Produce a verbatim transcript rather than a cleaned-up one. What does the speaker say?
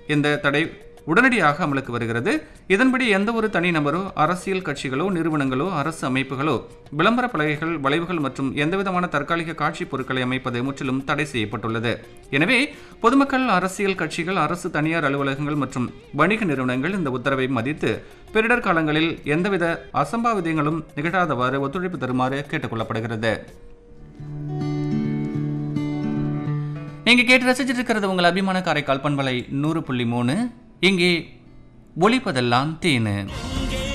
இந்த தடை உடனடியாக அமலுக்கு வருகிறது. இதன்படி எந்த ஒரு தனிநபரோ அரசியல் கட்சிகளோ நிறுவனங்களோ அரசு அமைப்புகளோ விளம்பர பலகைகள் வளைவுகள் மற்றும் எந்தவிதமான தற்காலிக காட்சி பொருட்களை அமைப்பது முற்றிலும் தடை செய்யப்பட்டுள்ளது. எனவே பொதுமக்கள் அரசியல் கட்சிகள் அரசு தனியார் அலுவலகங்கள் மற்றும் வணிக நிறுவனங்கள் இந்த உத்தரவை மதித்து பேரிடர் காலங்களில் எந்தவித அசம்பாவிதங்களும் நிகழாதவாறு ஒத்துழைப்பு தருமாறு கேட்டுக் கொள்ளப்படுகிறது. நீங்க கேட்டு ரசிச்சிட்டு இருக்கிறது உங்கள் அபிமான காரைக்கால் பண்பலை நூறு புள்ளி மூணு. இங்கே ஒலிப்பதெல்லாம் தேனு.